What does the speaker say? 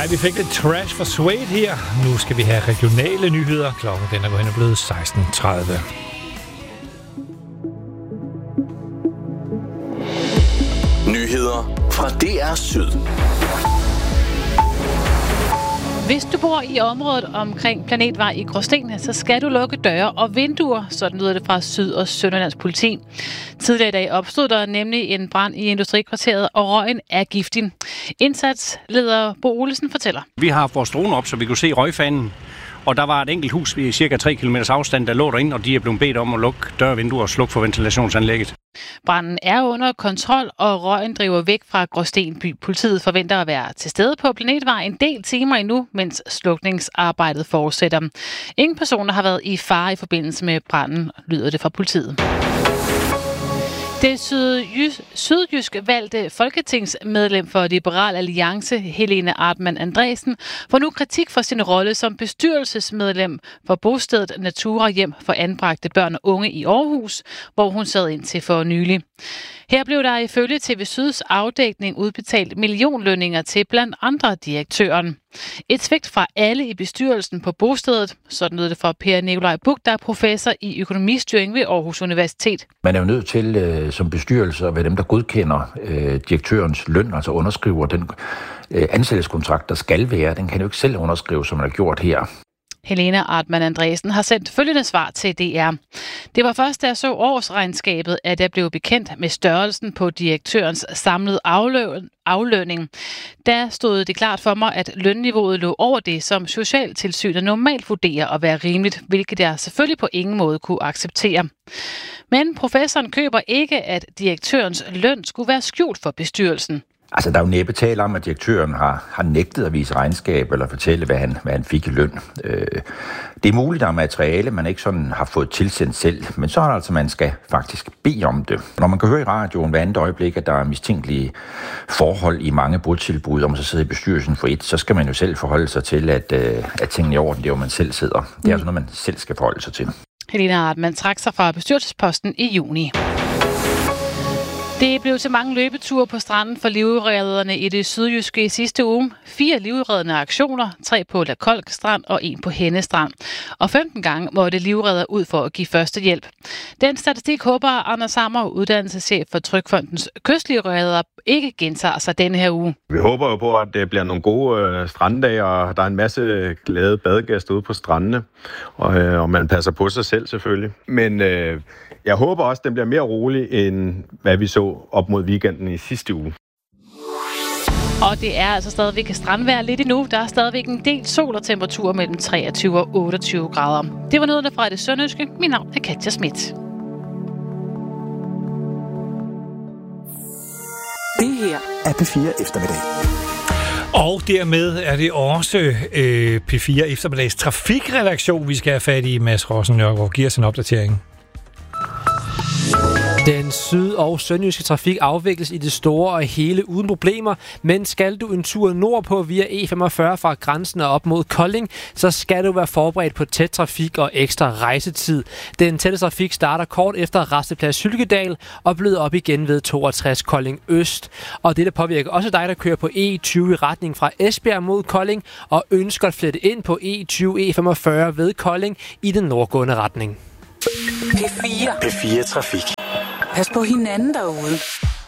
vi fik lidt trash for Suede her. Nu skal vi have regionale nyheder. Klokken den er gået hen og blevet 16:30. Nyheder fra DR Syd. Hvis du bor i området omkring Planetvej i Gråsten, så skal du lukke døre og vinduer, sådan lyder det fra Syd- og Sønderlands politi. Tidligere i dag opstod der nemlig en brand i industrikvarteret, og røgen er giftig. Indsatsleder Bo Olesen fortæller. Vi har haft vores drone op, så vi kunne se røgfanen. Og der var et enkelt hus ved cirka 3 km afstand, der lå derinde, og de er blevet bedt om at lukke døre og vinduer og slukke for ventilationsanlægget. Branden er under kontrol, og røgen driver væk fra Gråsten by. Politiet forventer at være til stede på Planetvej en del timer endnu, mens slukningsarbejdet fortsætter. Ingen personer har været i fare i forbindelse med branden, lyder det fra politiet. Det sydjysk valgte folketingsmedlem for Liberal Alliance, Helene Artmann Andresen, får nu kritik for sin rolle som bestyrelsesmedlem for bostedet Natura Hjem for anbragte børn og unge i Aarhus, hvor hun sad indtil for nylig. Her blev der ifølge TV Syds afdækning udbetalt millionlønninger til blandt andre direktøren. Et svigt fra alle i bestyrelsen på bostedet, sådan lød det fra Per Nikolaj Buch, der er professor i økonomistyring ved Aarhus Universitet. Man er jo nødt til som bestyrelse at være dem, der godkender direktørens løn, altså underskriver den ansættelseskontrakt, der skal være. Den kan jo ikke selv underskrive, som man har gjort her. Helene Artmann Andresen har sendt følgende svar til DR. Det var først, da jeg så årsregnskabet, at jeg blev bekendt med størrelsen på direktørens samlede aflønning. Der stod det klart for mig, at lønniveauet lå over det, som Socialtilsynet normalt vurderer at være rimeligt, hvilket jeg selvfølgelig på ingen måde kunne acceptere. Men professoren køber ikke, at direktørens løn skulle være skjult for bestyrelsen. Altså, der er jo næppe tale om, at direktøren har nægtet at vise regnskab eller fortælle, hvad han fik i løn. Det er muligt, at der er materiale, man ikke sådan har fået tilsendt selv, men så er det altså, man skal faktisk bede om det. Når man kan høre i radioen hver andet øjeblik, at der er mistænkelige forhold i mange botilbud, om man så sidder i bestyrelsen for et, så skal man jo selv forholde sig til, at tingene er i orden, det er jo man selv sidder. Det er altså noget, man selv skal forholde sig til. Helene Artmann trak sig fra bestyrelsesposten i juni. Det blev til mange løbeture på stranden for livredderne i det sydjyske i sidste uge. 4 livreddende aktioner, 3 på La Kolk Strand og 1 på Henne Strand. Og 15 gange måtte livredder ud for at give første hjælp. Den statistik håber Anders Hammer, uddannelseschef for Trygfondens kystlivredder, ikke gentager sig denne her uge. Vi håber jo på, at det bliver nogle gode stranddage, og der er en masse glade badegæster ude på strandene. Og man passer på sig selv selvfølgelig. Men jeg håber også, at den bliver mere rolig, end hvad vi så op mod weekenden i sidste uge. Og det er altså stadigvæk strandvejr lidt endnu. Der er stadigvæk en del sol og temperatur mellem 23 og 28 grader. Det var noget fra det sønderjyske. Mit navn er Katja Schmidt. Det her er P4 Eftermiddag. Og dermed er det også P4 Eftermiddags trafikredaktion, vi skal have fat i. Mads Rossen Nørgaard giver os en opdatering. Den syd- og sønderjyske trafik afvikles i det store og hele uden problemer, men skal du en tur nordpå via E45 fra grænsen og op mod Kolding, så skal du være forberedt på tæt trafik og ekstra rejsetid. Den tætte trafik starter kort efter Rasteplads Hylkedal og bløder op igen ved 62 Kolding Øst. Og det påvirker også dig, der kører på E20 i retning fra Esbjerg mod Kolding og ønsker at flette ind på E20 E45 ved Kolding i den nordgående retning. P4 Trafik. Pas på hinanden derude.